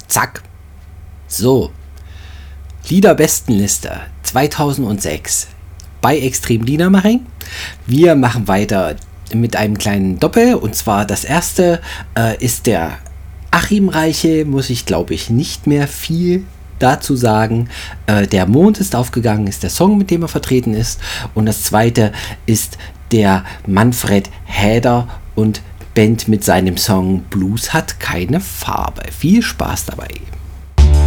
Zack. So. Liederbestenliste 2006 bei Extrem Liedermacher. Wir machen weiter mit einem kleinen Doppel. Und zwar das erste ist der Achim Reiche, muss ich glaube ich nicht mehr viel dazu sagen. Der Mond ist aufgegangen, ist der Song, mit dem er vertreten ist. Und das zweite ist der Manfred Häder und Band mit seinem Song Blues hat keine Farbe. Viel Spaß dabei.